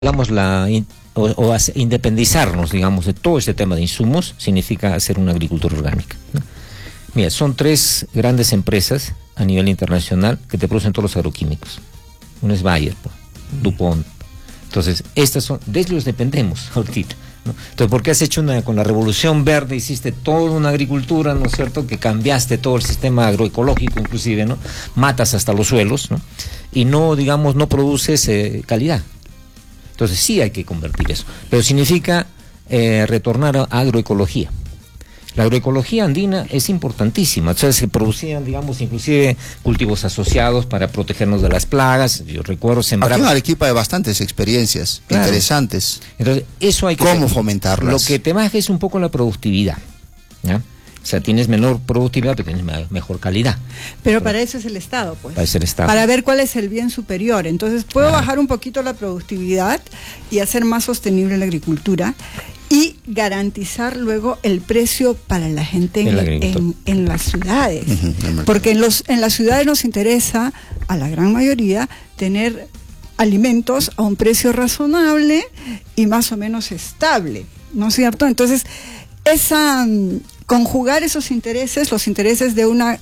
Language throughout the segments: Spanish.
digamos, independizarnos, digamos, de todo este tema de insumos, significa hacer una agricultura orgánica, ¿no? Mira, son 3 grandes empresas a nivel internacional que te producen todos los agroquímicos. Uno es Bayer, DuPont. Entonces, de ellos dependemos ahorita, ¿no? Entonces, ¿por qué has hecho con la Revolución Verde, hiciste toda una agricultura, ¿no es cierto?, que cambiaste todo el sistema agroecológico, inclusive, ¿no? Matas hasta los suelos, ¿no? Y no, digamos, no produces calidad. Entonces sí hay que convertir eso, pero significa retornar a agroecología. La agroecología andina es importantísima. Entonces se producían, digamos, inclusive cultivos asociados para protegernos de las plagas. Yo recuerdo sembrar. Aquí en Arequipa hay bastantes experiencias interesantes. Entonces eso hay que ¿Cómo fomentarlas? Lo que te baja es un poco la productividad, ¿ya? O sea, tienes menor productividad, pero tienes mejor calidad. Pero para eso es el Estado, pues. Para eso es el Estado. Para ver cuál es el bien superior. Entonces, puedo bajar un poquito la productividad y hacer más sostenible la agricultura y garantizar luego el precio para la gente en las ciudades. Porque en las ciudades nos interesa, a la gran mayoría, tener alimentos a un precio razonable y más o menos estable, ¿no es cierto? Entonces, conjugar esos intereses, los intereses de una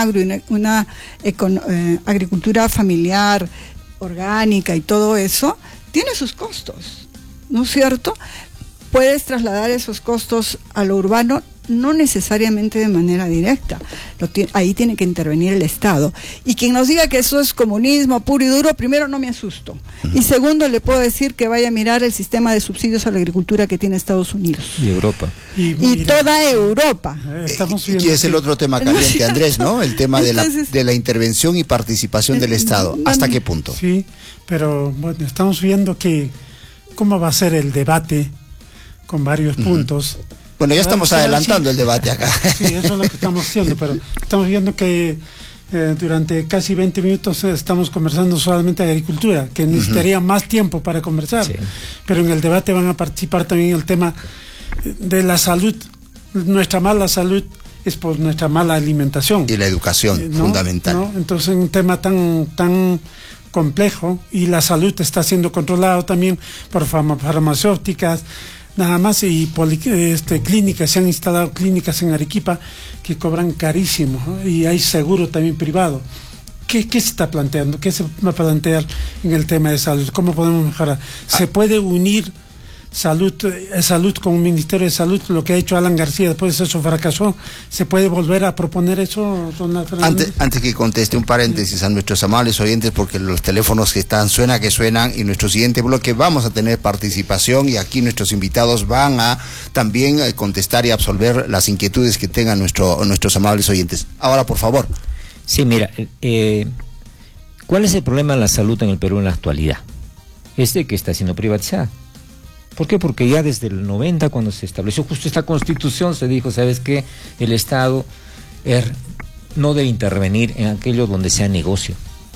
agricultura familiar, orgánica y todo eso, tiene sus costos, ¿no es cierto? Puedes trasladar esos costos a lo urbano, no necesariamente de manera directa. Ahí tiene que intervenir el Estado. Y quien nos diga que eso es comunismo puro y duro, primero, no me asusto. Y segundo, le puedo decir que vaya a mirar el sistema de subsidios a la agricultura que tiene Estados Unidos. Y Europa. Y toda Europa. Y es el otro tema caliente, Andrés, ¿no? El tema de la intervención y participación del Estado. ¿Hasta qué punto? Sí, pero bueno, estamos viendo que cómo va a ser el debate con varios puntos. Bueno, ya estamos adelantando el debate acá. Sí, eso es lo que estamos haciendo, pero estamos viendo que durante casi 20 minutos estamos conversando solamente de agricultura, que necesitaría más tiempo para conversar. Sí. Pero en el debate van a participar también el tema de la salud. Nuestra mala salud es por nuestra mala alimentación. Y la educación, fundamental. ¿No? Entonces, un tema tan complejo, y la salud está siendo controlado también por farmacéuticas, nada más, y clínicas, se han instalado clínicas en Arequipa que cobran carísimo, ¿no? Y hay seguro también privado. ¿Qué se está planteando? ¿Qué se va a plantear en el tema de salud? ¿Cómo podemos mejorar? ¿Se puede unir salud con un Ministerio de Salud? Lo que ha hecho Alan García, después de eso fracasó. ¿Se puede volver a proponer eso, don Fernando? Antes que conteste, un paréntesis a nuestros amables oyentes, porque los teléfonos que suenan, y nuestro siguiente bloque vamos a tener participación, y aquí nuestros invitados van a también contestar y absolver las inquietudes que tengan nuestros amables oyentes. Ahora, por favor. Sí, mira, ¿cuál es el problema de la salud en el Perú en la actualidad? Es de que está siendo privatizada. ¿Por qué? Porque ya desde el 90, cuando se estableció justo esta constitución, se dijo, ¿sabes qué? El Estado no debe intervenir en aquello donde sea negocio.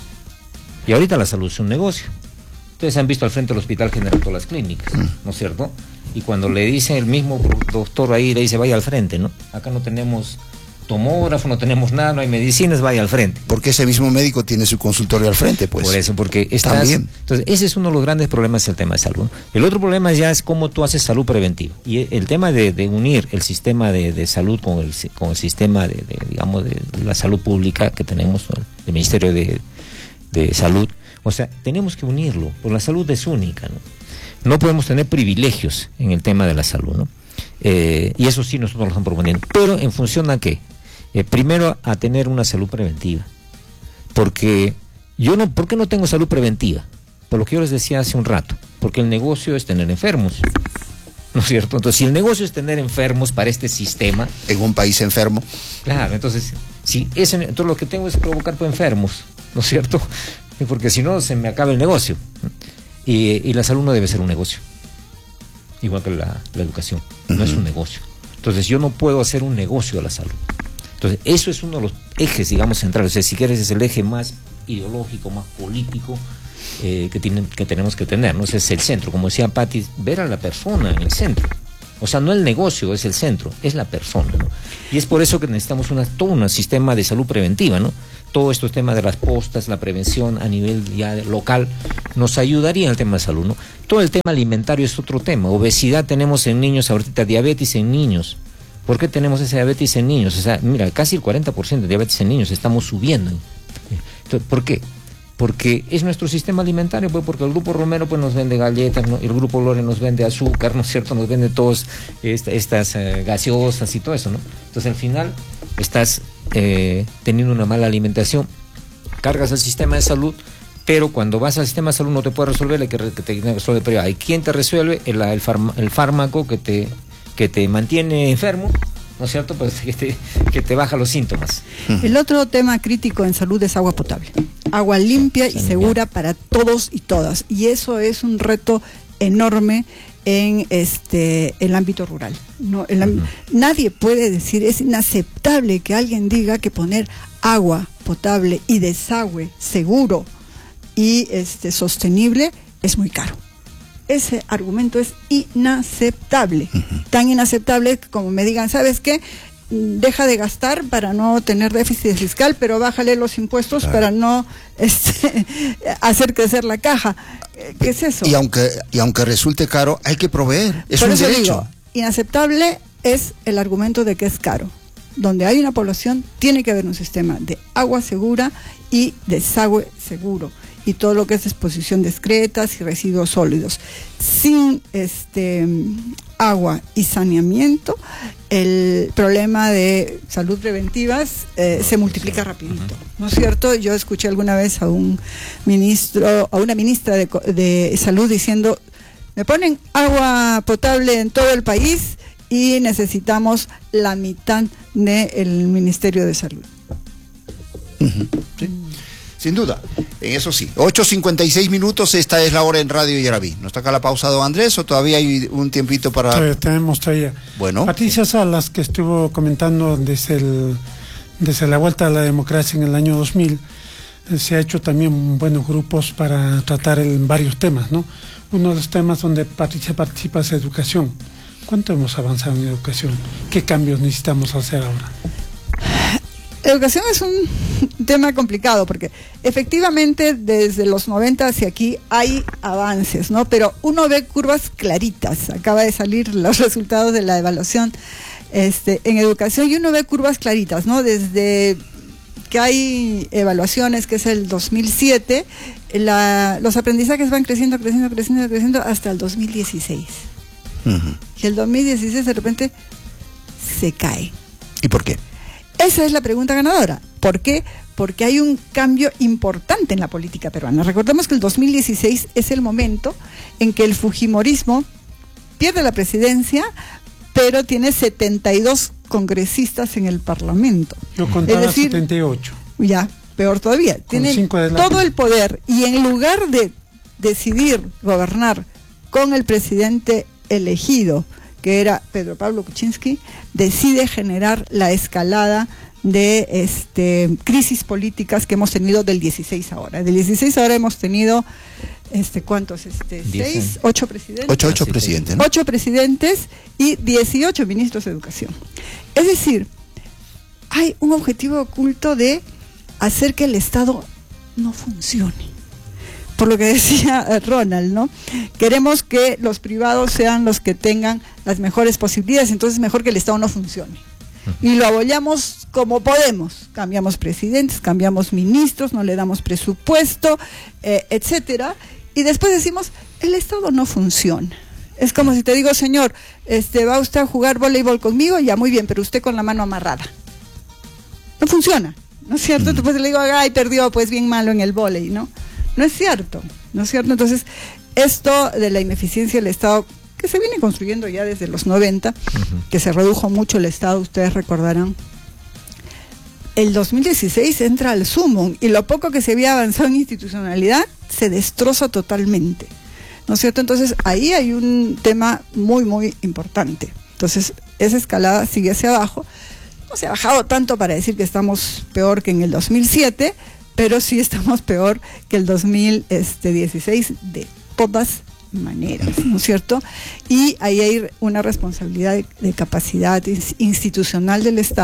Y ahorita la salud es un negocio. Ustedes han visto al frente del Hospital General todas las clínicas, ¿no es cierto? Y cuando le dice el mismo doctor ahí, le dice, vaya al frente, ¿no? Acá no tenemos tomógrafo, no tenemos nada, no hay medicinas, vaya al frente. Porque ese mismo médico tiene su consultorio al frente, pues. Por eso, porque también. Entonces, ese es uno de los grandes problemas del tema de salud. El otro problema ya es cómo tú haces salud preventiva. Y el tema de unir el sistema de salud con el sistema digamos, de la salud pública que tenemos, ¿no? El Ministerio de Salud. O sea, tenemos que unirlo, porque la salud es única, ¿no? No podemos tener privilegios en el tema de la salud, ¿no? Y eso sí nosotros lo estamos proponiendo. Pero en función a qué? Primero, a tener una salud preventiva. Porque ¿por qué no tengo salud preventiva? Por lo que yo les decía hace un rato. Porque el negocio es tener enfermos, ¿no es cierto? Entonces, si el negocio es tener enfermos para este sistema... En un país enfermo. Claro, entonces lo que tengo es provocar enfermos, ¿no es cierto? Porque si no, se me acaba el negocio. Y la salud no debe ser un negocio. Igual que la educación, no es un negocio. Entonces yo no puedo hacer un negocio de la salud. Entonces eso es uno de los ejes, digamos, centrales. O sea, si quieres, es el eje más ideológico, más político que tenemos que tener, ¿no? Ese es el centro, como decía Patti, ver a la persona en el centro. O sea, no el negocio es el centro, es la persona, ¿no? Y es por eso que necesitamos todo un sistema de salud preventiva, ¿no? Todos estos temas de las postas, la prevención a nivel ya local, nos ayudaría en el tema de salud, ¿no? Todo el tema alimentario es otro tema. Obesidad tenemos en niños, ahorita diabetes en niños. ¿Por qué tenemos esa diabetes en niños? O sea, mira, casi el 40% de diabetes en niños estamos subiendo. Entonces, ¿por qué? Porque es nuestro sistema alimentario, pues, porque el Grupo Romero pues nos vende galletas, ¿no? El Grupo Lore nos vende azúcar, ¿no es cierto? Nos vende todas estas gaseosas y todo eso, ¿no? Entonces al final estás teniendo una mala alimentación, cargas al sistema de salud, pero cuando vas al sistema de salud no te puede resolver el que te resuelve privado. ¿Y quién te resuelve? El fármaco que te mantiene enfermo, ¿no es cierto? Pues que te baja los síntomas. El otro tema crítico en salud es agua potable. Agua limpia y segura para todos y todas. Y eso es un reto enorme en el ámbito rural. ¿No? Nadie puede decir, es inaceptable que alguien diga que poner agua potable y desagüe seguro y sostenible es muy caro. Ese argumento es inaceptable. Tan inaceptable como me digan, ¿sabes qué? Deja de gastar para no tener déficit fiscal, pero bájale los impuestos para no hacer crecer la caja. ¿Qué es eso? Y aunque resulte caro, hay que proveer. Es Por un eso derecho. digo, inaceptable es el argumento de que es caro. Donde hay una población, tiene que haber un sistema de agua segura y desagüe seguro. Y todo lo que es exposición de excretas y residuos sólidos. Sin agua y saneamiento, el problema de salud preventivas se multiplica rapidito, ¿no es cierto? Yo escuché alguna vez a un ministro, a una ministra de salud diciendo, me ponen agua potable en todo el país y necesitamos la mitad del Ministerio de Salud. Sí. Sin duda, en eso sí. 8:56, esta es la hora en Radio Yaraví. ¿Nos toca la pausa, don Andrés, o todavía hay un tiempito para...? Tenemos todavía. Bueno. Patricia Salas, que estuvo comentando desde la vuelta a la democracia en el año 2000, se ha hecho también buenos grupos para tratar varios temas, ¿no? Uno de los temas donde Patricia participa es educación. ¿Cuánto hemos avanzado en educación? ¿Qué cambios necesitamos hacer ahora? Educación es un tema complicado porque efectivamente desde los 90 hacia aquí hay avances, ¿no? Pero uno ve curvas claritas. Acaba de salir los resultados de la evaluación en educación y uno ve curvas claritas, ¿no? Desde que hay evaluaciones, que es el 2007, los aprendizajes van creciendo hasta el 2016. Y el 2016 de repente se cae. ¿Y por qué? Esa es la pregunta ganadora. ¿Por qué? Porque hay un cambio importante en la política peruana. Recordemos que el 2016 es el momento en que el fujimorismo pierde la presidencia, pero tiene 72 congresistas en el Parlamento. Yo contaba 78. Ya, peor todavía. Tienen todo el poder y en lugar de decidir gobernar con el presidente elegido, que era Pedro Pablo Kuczynski, decide generar la escalada de crisis políticas que hemos tenido del 16 ahora. Del 16 ahora hemos tenido, ¿cuántos? 6, 8 presidentes. 8 presidentes, ¿no? 8 presidentes y 18 ministros de educación. Es decir, hay un objetivo oculto de hacer que el Estado no funcione. Por lo que decía Ronald, ¿no? Queremos que los privados sean los que tengan las mejores posibilidades, entonces mejor que el Estado no funcione. Y lo abollamos como podemos. Cambiamos presidentes, cambiamos ministros, no le damos presupuesto, etcétera. Y después decimos, el Estado no funciona. Es como si te digo, señor, ¿va usted a jugar voleibol conmigo? Ya, muy bien, pero usted con la mano amarrada. No funciona, ¿no es cierto? Después le digo, ay, perdió, pues bien malo en el vóley, ¿no? No es cierto, ¿no es cierto? Entonces, esto de la ineficiencia del Estado, que se viene construyendo ya desde los 90, que se redujo mucho el Estado, ustedes recordarán, el 2016 entra al sumum y lo poco que se había avanzado en institucionalidad se destroza totalmente, ¿no es cierto? Entonces, ahí hay un tema muy, muy importante. Entonces, esa escalada sigue hacia abajo. No se ha bajado tanto para decir que estamos peor que en el 2007, pero sí estamos peor que el 2016 de todas maneras, ¿no es cierto? Y ahí hay una responsabilidad de capacidad institucional del Estado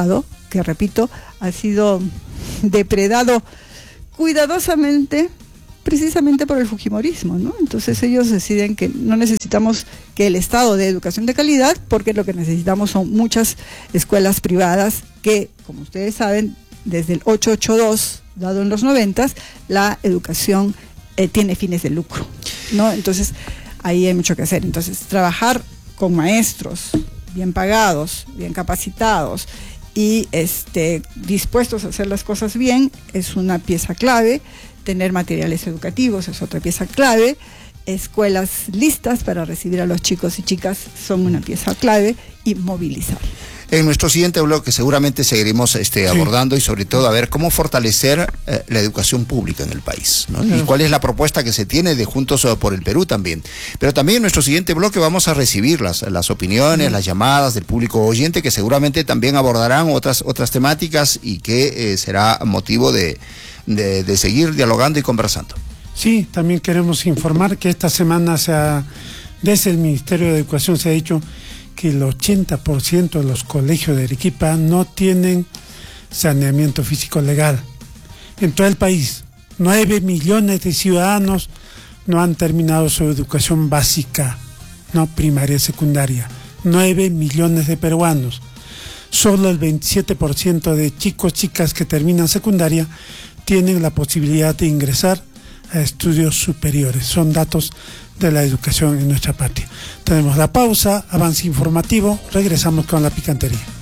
que repito, ha sido depredado cuidadosamente precisamente por el fujimorismo, ¿no? Entonces ellos deciden que no necesitamos que el Estado dé educación de calidad, porque lo que necesitamos son muchas escuelas privadas que, como ustedes saben, desde el 882, dado en los 90, la educación tiene fines de lucro, ¿no? Entonces ahí hay mucho que hacer. Entonces trabajar con maestros bien pagados, bien capacitados y dispuestos a hacer las cosas bien es una pieza clave. Tener materiales educativos es otra pieza clave. Escuelas listas para recibir a los chicos y chicas son una pieza clave, y movilizar. En nuestro siguiente bloque seguramente seguiremos abordando y sobre todo a ver cómo fortalecer la educación pública en el país, ¿no? Y cuál es la propuesta que se tiene de Juntos por el Perú también. Pero también en nuestro siguiente bloque vamos a recibir las opiniones, las llamadas del público oyente, que seguramente también abordarán otras temáticas y que será motivo de seguir dialogando y conversando. Sí, también queremos informar que esta semana desde el Ministerio de Educación se ha dicho que el 80% de los colegios de Arequipa no tienen saneamiento físico legal. En todo el país, 9 millones de ciudadanos no han terminado su educación básica, no primaria y secundaria. 9 millones de peruanos. Solo el 27% de chicos, chicas que terminan secundaria tienen la posibilidad de ingresar a estudios superiores. Son datos de la educación en nuestra patria. Tenemos la pausa, avance informativo, regresamos con la picantería.